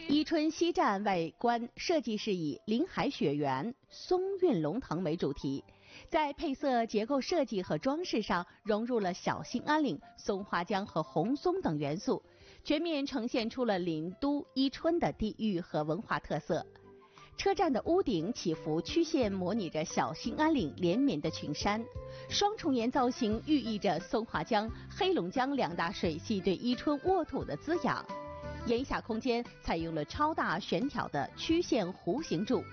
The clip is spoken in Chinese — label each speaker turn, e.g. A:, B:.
A: 伊春西站外观设计是以林海雪原、松韵龙腾为主题，在配色、结构设计和装饰上融入了小兴安岭、松花江和红松等元素，全面呈现出了林都伊春的地域和文化特色。车站的屋顶起伏曲线模拟着小兴安岭连绵的群山，双重檐造型寓意着松花江、黑龙江两大水系对伊春沃土的滋养。檐下空间采用了超大悬挑的曲线弧形柱，